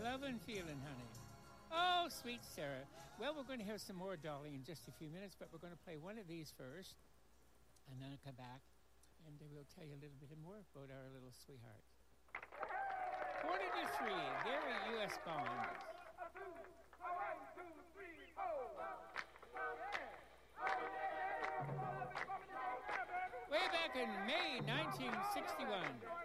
lovin' feeling, honey. Oh, sweet Sarah. Well, we're going to have some more Dolly in just a few minutes, but we're going to play one of these first, and then I'll come back, and we'll tell you a little bit more about our little sweetheart. 4-3, Gary U.S. Bond. 1, 2, 3, 4. Way back in May 1961.